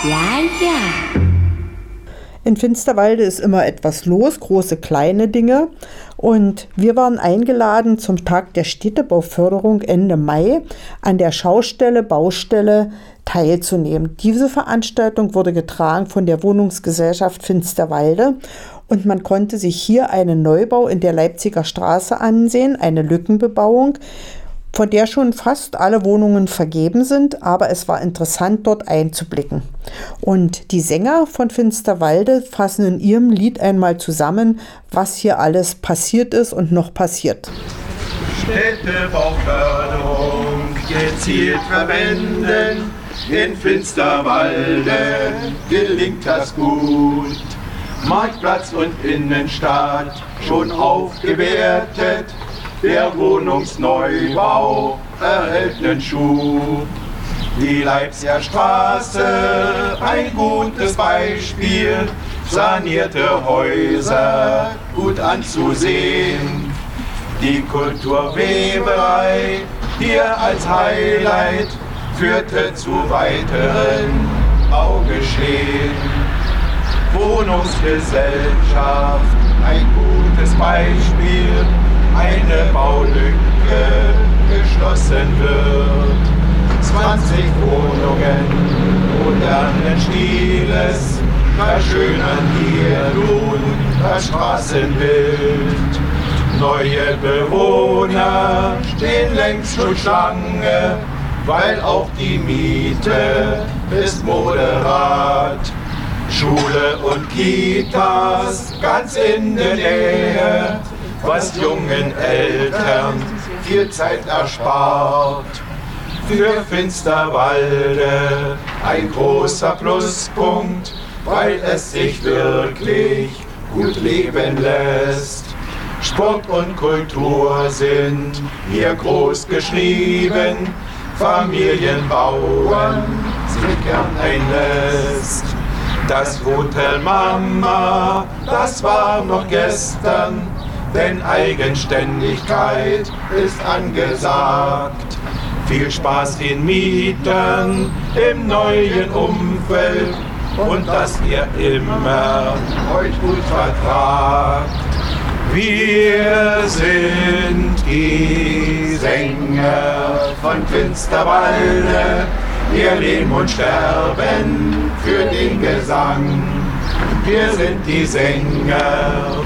Ja, ja. In Finsterwalde ist immer etwas los, große, kleine Dinge. Und wir waren eingeladen zum Tag der Städtebauförderung Ende Mai an der Baustelle teilzunehmen. Diese Veranstaltung wurde getragen von der Wohnungsgesellschaft Finsterwalde und man konnte sich hier einen Neubau in der Leipziger Straße ansehen, eine Lückenbebauung, von der schon fast alle Wohnungen vergeben sind, aber es war interessant, dort einzublicken. Und die Sänger von Finsterwalde fassen in ihrem Lied einmal zusammen, was hier alles passiert ist und noch passiert. Städtebauförderung gezielt verwenden, in Finsterwalde gelingt das gut. Marktplatz und Innenstadt schon aufgewertet, der Wohnungsneubau erhält nen Schub. Die Leipziger Straße, ein gutes Beispiel, sanierte Häuser, gut anzusehen. Die Kulturweberei, hier als Highlight, führte zu weiteren Baugeschehen. Wohnungsgesellschaft, ein gutes Beispiel, eine Baulücke geschlossen wird. 20 Wohnungen modernen Stiles verschönern hier nun das Straßenbild. Neue Bewohner stehen längst schon Schlange, weil auch die Miete ist moderat. Schule und Kitas ganz in der Nähe, was jungen Eltern viel Zeit erspart. Für Finsterwalde ein großer Pluspunkt, weil es sich wirklich gut leben lässt. Sport und Kultur sind hier groß geschrieben, Familienbauern sind gern ein Nest. Das Hotel Mama, das war noch gestern, denn Eigenständigkeit ist angesagt. Viel Spaß den Mietern im neuen Umfeld und dass ihr immer euch gut vertragt. Wir sind die Sänger von Finsterwalde, wir leben und sterben für den Gesang. Wir sind die Sänger